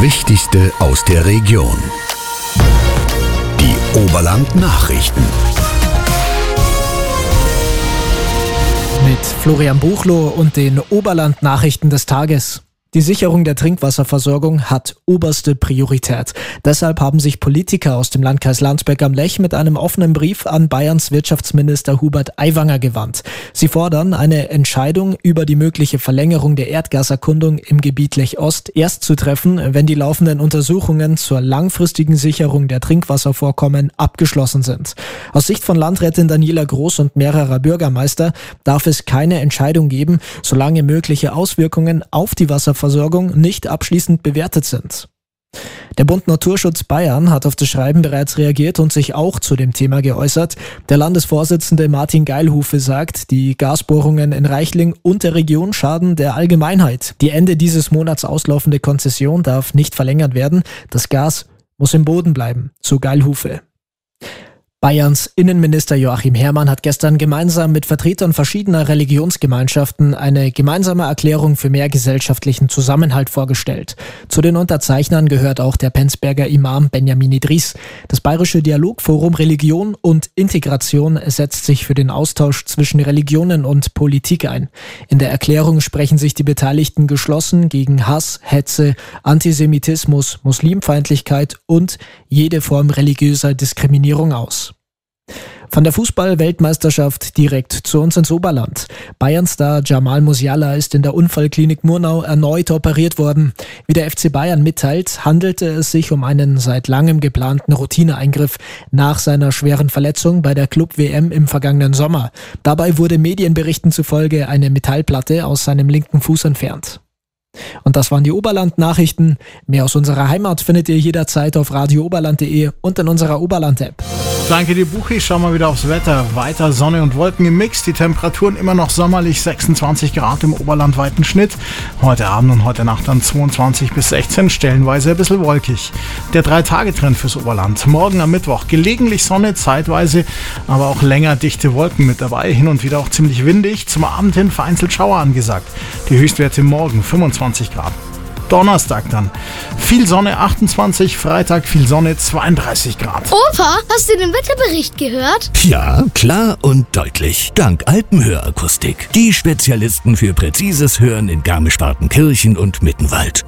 Wichtigste aus der Region. Die Oberland-Nachrichten. Mit Florian Buchloh und den Oberland-Nachrichten des Tages. Die Sicherung der Trinkwasserversorgung hat oberste Priorität. Deshalb haben sich Politiker aus dem Landkreis Landsberg am Lech mit einem offenen Brief an Bayerns Wirtschaftsminister Hubert Aiwanger gewandt. Sie fordern, eine Entscheidung über die mögliche Verlängerung der Erdgaserkundung im Gebiet Lech Ost erst zu treffen, wenn die laufenden Untersuchungen zur langfristigen Sicherung der Trinkwasservorkommen abgeschlossen sind. Aus Sicht von Landrätin Daniela Groß und mehrerer Bürgermeister darf es keine Entscheidung geben, solange mögliche Auswirkungen auf die Wasserversorgung nicht abschließend bewertet sind. Der Bund Naturschutz Bayern hat auf das Schreiben bereits reagiert und sich auch zu dem Thema geäußert. Der Landesvorsitzende Martin Geilhufe sagt, die Gasbohrungen in Reichling und der Region schaden der Allgemeinheit. Die Ende dieses Monats auslaufende Konzession darf nicht verlängert werden. Das Gas muss im Boden bleiben, so Geilhufe. Bayerns Innenminister Joachim Herrmann hat gestern gemeinsam mit Vertretern verschiedener Religionsgemeinschaften eine gemeinsame Erklärung für mehr gesellschaftlichen Zusammenhalt vorgestellt. Zu den Unterzeichnern gehört auch der Penzberger Imam Benjamin Idris. Das Bayerische Dialogforum Religion und Integration setzt sich für den Austausch zwischen Religionen und Politik ein. In der Erklärung sprechen sich die Beteiligten geschlossen gegen Hass, Hetze, Antisemitismus, Muslimfeindlichkeit und jede Form religiöser Diskriminierung aus. Von der Fußball-Weltmeisterschaft direkt zu uns ins Oberland. Bayern-Star Jamal Musiala ist in der Unfallklinik Murnau erneut operiert worden. Wie der FC Bayern mitteilt, handelte es sich um einen seit langem geplanten Routineeingriff nach seiner schweren Verletzung bei der Club-WM im vergangenen Sommer. Dabei wurde Medienberichten zufolge eine Metallplatte aus seinem linken Fuß entfernt. Und das waren die Oberland-Nachrichten. Mehr aus unserer Heimat findet ihr jederzeit auf radiooberland.de und in unserer Oberland-App. Danke dir, Buchi. Schauen wir wieder aufs Wetter. Weiter Sonne und Wolken im Mix. Die Temperaturen immer noch sommerlich, 26 Grad im oberlandweiten Schnitt. Heute Abend und heute Nacht dann 22 bis 16, stellenweise ein bisschen wolkig. Der 3-Tage-Trend fürs Oberland. Morgen am Mittwoch gelegentlich Sonne, zeitweise, aber auch länger dichte Wolken mit dabei. Hin und wieder auch ziemlich windig. Zum Abend hin vereinzelt Schauer angesagt. Die Höchstwerte morgen 25 Grad. Donnerstag dann viel Sonne, 28, Freitag viel Sonne, 32 Grad. Opa, hast du den Wetterbericht gehört? Ja, klar und deutlich. Dank Alpenhörakustik. Die Spezialisten für präzises Hören in Garmisch-Partenkirchen und Mittenwald.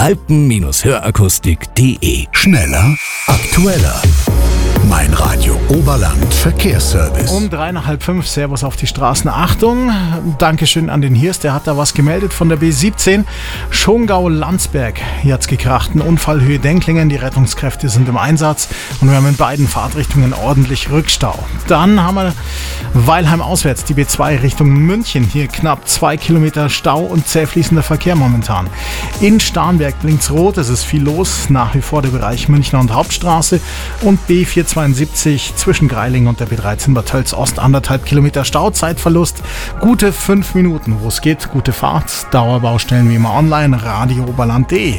Alpen-Hörakustik.de. Schneller, aktueller. Mein Radio Oberland Verkehrsservice. Um 4:30, Servus auf die Straßen. Achtung, Dankeschön an den Hirs, der hat da was gemeldet von der B17. Schongau-Landsberg, hier hat's gekracht. Ein Unfall Höhe Denklingen, die Rettungskräfte sind im Einsatz und wir haben in beiden Fahrtrichtungen ordentlich Rückstau. Dann haben wir Weilheim auswärts, die B2 Richtung München. Hier knapp 2 Kilometer Stau und zäh fließender Verkehr momentan. In Starnberg blinkt's rot, es ist viel los. Nach wie vor der Bereich Münchner und Hauptstraße und B472 zwischen Greiling und der B13 Bad Tölz Ost, 1,5 Kilometer Stau, Zeitverlust, gute 5 Minuten. Wo es geht, gute Fahrt, Dauerbaustellen wie immer online, radiooberland.de.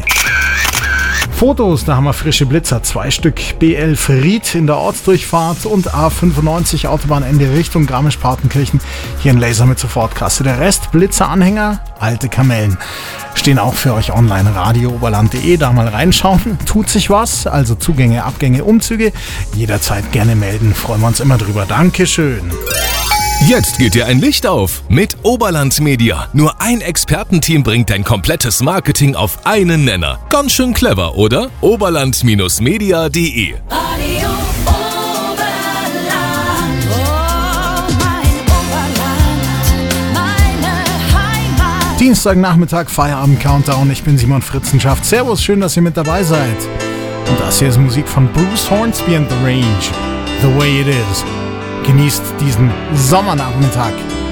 Fotos, da haben wir frische Blitzer, 2 Stück, B11 Ried in der Ortsdurchfahrt und A95 Autobahnende Richtung Garmisch-Partenkirchen, hier ein Laser mit Sofortkasse. Der Rest Blitzeranhänger, alte Kamellen. Stehen auch für euch online, radiooberland.de, da mal reinschauen. Tut sich was, also Zugänge, Abgänge, Umzüge, jederzeit gerne melden, freuen wir uns immer drüber. Dankeschön. Jetzt geht dir ein Licht auf mit Oberland Media. Nur ein Expertenteam bringt dein komplettes Marketing auf einen Nenner. Ganz schön clever, oder? Oberland-media.de. Radio Oberland, oh mein Oberland, meine Heimat. Dienstagnachmittag, Feierabend-Countdown. Ich bin Simon Fritzenschaft. Servus, schön, dass ihr mit dabei seid. Und das hier ist Musik von Bruce Hornsby and the Range. The Way It Is. Genießt diesen Sommernachmittag.